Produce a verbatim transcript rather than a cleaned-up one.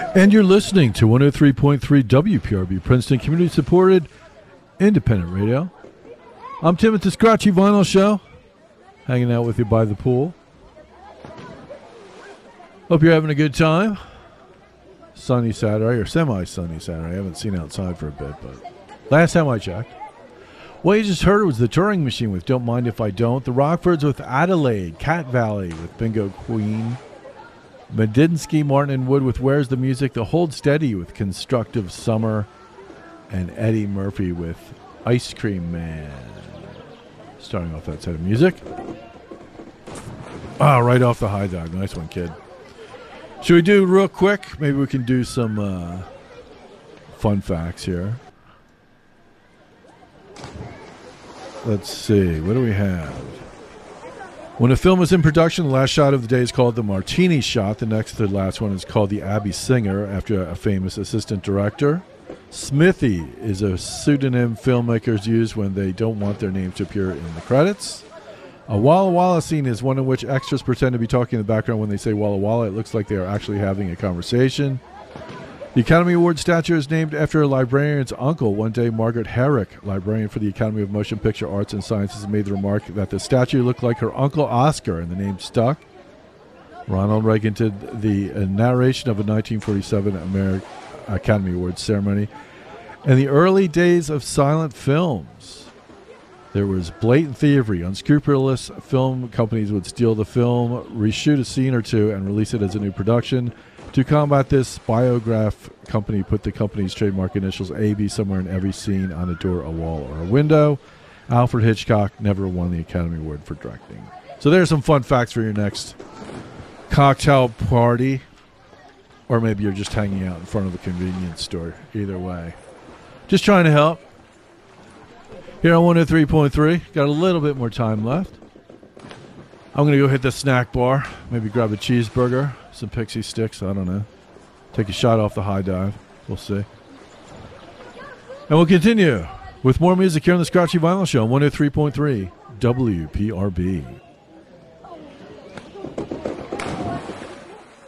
And you're listening to one oh three point three W P R B, Princeton community-supported independent radio. I'm Tim at the Scratchy Vinyl Show, hanging out with you by the pool. Hope you're having a good time. Sunny Saturday, or semi-sunny Saturday. I haven't seen outside for a bit, but last time I checked. What you just heard was the Turing Machine with Don't Mind If I Don't, the Rockfords with Adelaide, Cat Valley with Bingo Queen, Medinsky, Martin and Wood with Where's the Music, the Hold Steady with Constructive Summer, and Eddie Murphy with Ice Cream Man. Starting off that set of music. Ah, right off the high dive. Nice one, kid. Should we do real quick? Maybe we can do some uh, fun facts here. Let's see. What do we have? When a film is in production, the last shot of the day is called the Martini shot. The next to the last one is called the Abby Singer, after a famous assistant director. Smithy is a pseudonym filmmakers use when they don't want their names to appear in the credits. A Walla Walla scene is one in which extras pretend to be talking in the background. When they say Walla Walla, it looks like they are actually having a conversation. The Academy Award statue is named after a librarian's uncle. One day, Margaret Herrick, librarian for the Academy of Motion Picture Arts and Sciences, made the remark that the statue looked like her uncle Oscar, and the name stuck. Ronald Reagan did the uh, narration of a nineteen forty-seven American Academy Awards ceremony. In the early days of silent films, there was blatant thievery. Unscrupulous film companies would steal the film, reshoot a scene or two, and release it as a new production. To combat this, Biograph company put the company's trademark initials A B somewhere in every scene, on a door, a wall, or a window. Alfred Hitchcock never won the Academy Award for directing. So there's some fun facts for your next cocktail party. Or maybe you're just hanging out in front of a convenience store. Either way. Just trying to help. Here on one oh three point three. Got a little bit more time left. I'm going to go hit the snack bar. Maybe grab a cheeseburger. Some Pixie Sticks, I don't know. Take a shot off the high dive. We'll see. And we'll continue with more music here on the Scratchy Vinyl Show on one oh three point three W P R B.